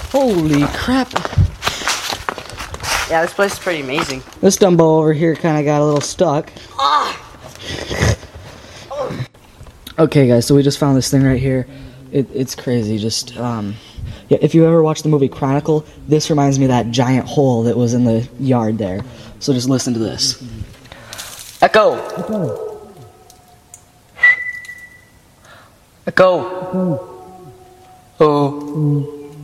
Holy crap. Yeah, this place is pretty amazing. This dumbo over here kind of got a little stuck. Okay, guys, so we just found this thing right here. It's crazy. Just, yeah, if you ever watched the movie Chronicle, this reminds me of that giant hole that was in the yard there. So just listen to this. Echo! Echo! Oh.